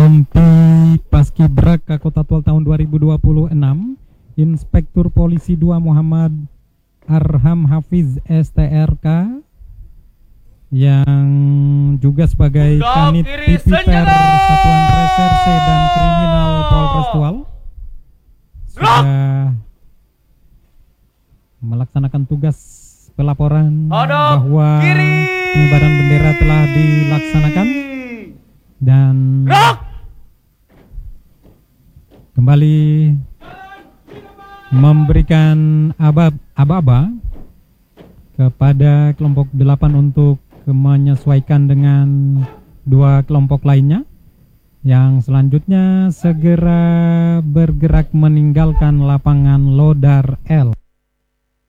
Kompi Paskibraka Kota Tual tahun 2026, Inspektur Polisi 2 Muhammad Arham Hafiz STRK yang juga sebagai Kanit Tipiter Satuan Reserse dan Kriminal Polres Tual sudah melaksanakan tugas pelaporan bahwa pengibaran bendera telah dilaksanakan dan kembali memberikan aba-aba kepada kelompok 8 untuk menyesuaikan dengan 2 kelompok lainnya yang selanjutnya segera bergerak meninggalkan lapangan Lodar L.